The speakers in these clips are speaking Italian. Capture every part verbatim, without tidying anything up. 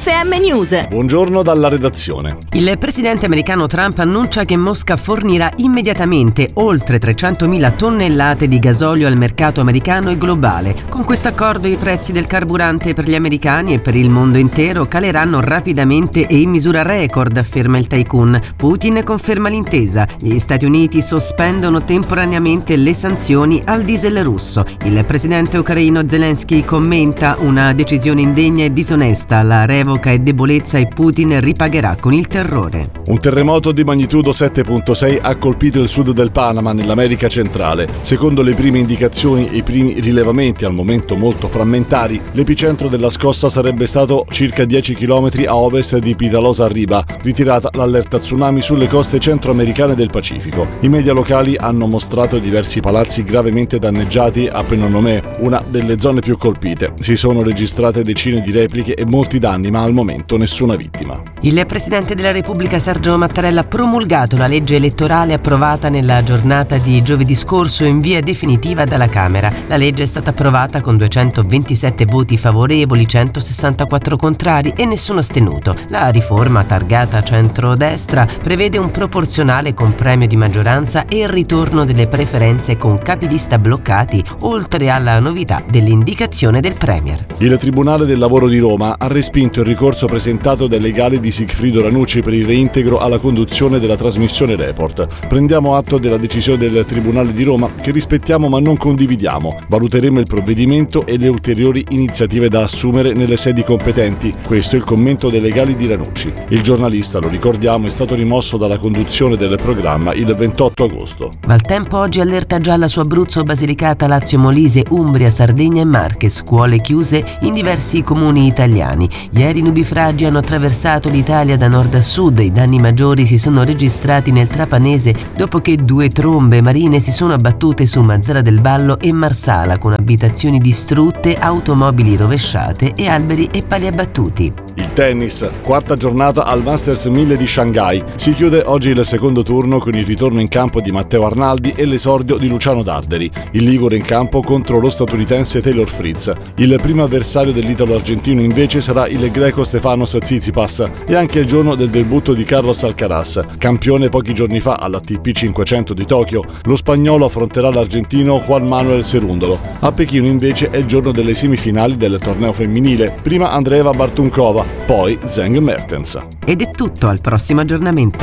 F M News. Buongiorno dalla redazione. Il presidente americano Trump annuncia che Mosca fornirà immediatamente oltre trecentomila tonnellate di gasolio al mercato americano e globale. Con questo accordo i prezzi del carburante per gli americani e per il mondo intero caleranno rapidamente e in misura record, afferma il tycoon. Putin conferma l'intesa. Gli Stati Uniti sospendono temporaneamente le sanzioni al diesel russo. Il presidente ucraino Zelensky commenta: una decisione indegna e disonesta, la revoca è debolezza e Putin ripagherà con il terrore. Un terremoto di magnitudo sette virgola sei ha colpito il sud del Panama nell'America centrale. Secondo le prime indicazioni e i primi rilevamenti, al momento molto frammentari, l'epicentro della scossa sarebbe stato circa dieci chilometri a ovest di Pitalosa Riba, ritirata l'allerta tsunami sulle coste centroamericane del Pacifico. I media locali hanno mostrato diversi palazzi gravemente danneggiati a Penonomé, una delle zone più colpite. Si sono registrate decine di repliche e molti danni, ma al momento nessuna vittima. Il Presidente della Repubblica Sergio Mattarella ha promulgato la legge elettorale approvata nella giornata di giovedì scorso in via definitiva dalla Camera. La legge è stata approvata con duecentoventisette voti favorevoli, centosessantaquattro contrari e nessuno astenuto. La riforma, targata centrodestra, prevede un proporzionale con premio di maggioranza e il ritorno delle preferenze con capilista bloccati, oltre alla novità dell'indicazione del Premier. Il Tribunale del Lavoro di Roma ha respinto il ricorso presentato dai legali di Sigfrido Ranucci per il reintegro alla conduzione della trasmissione Report. Prendiamo atto della decisione del Tribunale di Roma, che rispettiamo ma non condividiamo. Valuteremo il provvedimento e le ulteriori iniziative da assumere nelle sedi competenti. Questo è il commento dei legali di Ranucci. Il giornalista, lo ricordiamo, è stato rimosso dalla conduzione del programma il ventotto agosto. Maltempo oggi, allerta gialla su Abruzzo, Basilicata, Lazio, Molise, Umbria, Sardegna e Marche, scuole chiuse in diversi comuni italiani. Ieri nubifragi hanno attraversato l'Italia da nord a sud. I danni maggiori si sono registrati nel Trapanese dopo che due trombe marine si sono abbattute su Mazzara del Vallo e Marsala, con abitazioni distrutte, automobili rovesciate e alberi e pali abbattuti. Il tennis, quarta giornata al Masters mille di Shanghai. Si chiude oggi il secondo turno con il ritorno in campo di Matteo Arnaldi e l'esordio di Luciano Darderi. Il ligure in campo contro lo statunitense Taylor Fritz. Il primo avversario dell'italo-argentino invece sarà il greco Stefanos Tsitsipas. E anche il giorno del debutto di Carlos Alcaraz, campione pochi giorni fa all'A T P cinquecento di Tokyo. Lo spagnolo affronterà l'argentino Juan Manuel Cerundolo. A Pechino invece è il giorno delle semifinali del torneo femminile. Prima Andreeva Bartunkova, poi Zheng Mertens. Ed è tutto, al prossimo aggiornamento.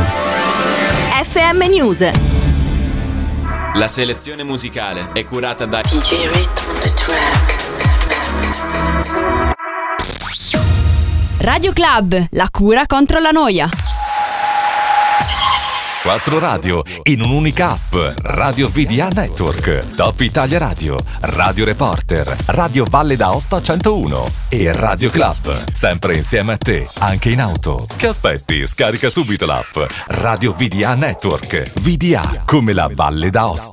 F M News. La selezione musicale è curata da D J Rhythm on the track. Radio Club, la cura contro la noia. Quattro radio in un'unica app. Radio V D A Network, Top Italia Radio, Radio Reporter, Radio Valle d'Aosta centouno e Radio Club. Sempre insieme a te, anche in auto. Che aspetti? Scarica subito l'app. Radio V D A Network. V D A come la Valle d'Aosta.